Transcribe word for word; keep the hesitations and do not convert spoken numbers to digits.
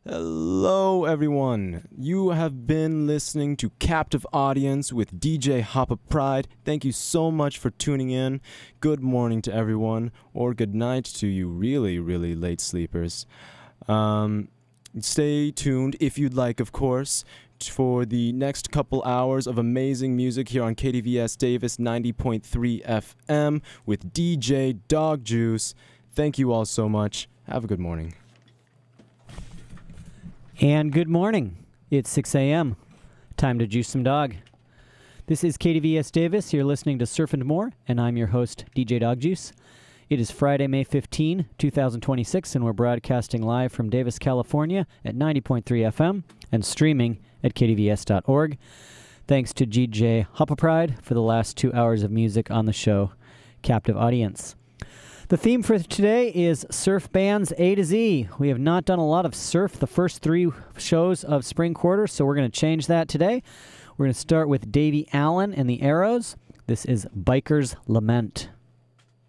Hello, everyone. You have been listening to Captive Audience with D J Hoppa Pride. Thank you so much for tuning in. Good morning to everyone, or good night to you really, really late sleepers. Um, stay tuned if you'd like, of course, for the next couple hours of amazing music here on K D V S Davis ninety point three F M with D J Dog Juice. Thank you all so much. Have a good morning. And good morning. It's six a.m. Time to juice some dog. This is K D V S Davis. You're listening to Surf and More, and I'm your host, D J Dog Juice. It is Friday, May fifteenth, twenty twenty-six, and we're broadcasting live from Davis, California at ninety point three F M and streaming at K D V S dot org. Thanks to D J Hoppa Pride for the last two hours of music on the show, Captive Audience. The theme for today is surf bands A to Z. We have not done a lot of surf the first three shows of spring quarter, so we're going to change that today. We're going to start with Davey Allen and the Arrows. This is Biker's Lament.